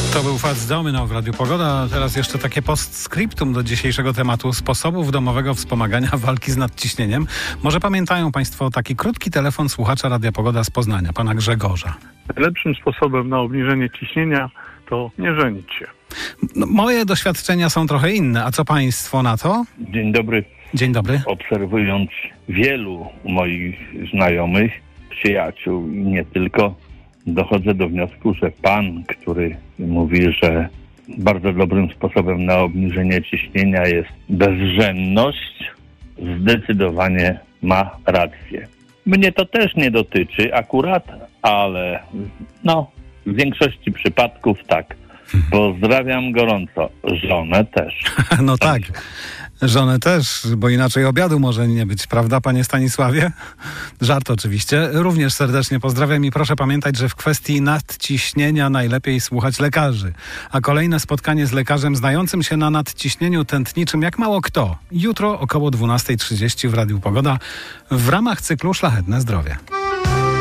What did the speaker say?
To był Fats Domino w Radiu Pogoda, a teraz jeszcze takie postscriptum do dzisiejszego tematu sposobów domowego wspomagania walki z nadciśnieniem. Może pamiętają Państwo taki krótki telefon słuchacza Radia Pogoda z Poznania, pana Grzegorza. Najlepszym sposobem na obniżenie ciśnienia to nie żenić się. No, moje doświadczenia są trochę inne, a co Państwo na to? Dzień dobry. Dzień dobry. Obserwując wielu moich znajomych, przyjaciół i nie tylko, dochodzę do wniosku, że pan, który mówi, że bardzo dobrym sposobem na obniżenie ciśnienia jest bezrzędność, zdecydowanie ma rację. Mnie to też nie dotyczy akurat, ale w większości przypadków tak. Pozdrawiam gorąco. Żonę też. No tak. Żonę też, bo inaczej obiadu może nie być, prawda, panie Stanisławie? Żart oczywiście. Również serdecznie pozdrawiam i proszę pamiętać, że w kwestii nadciśnienia najlepiej słuchać lekarzy. A kolejne spotkanie z lekarzem znającym się na nadciśnieniu tętniczym jak mało kto. Jutro około 12:30 w Radiu Pogoda w ramach cyklu Szlachetne Zdrowie.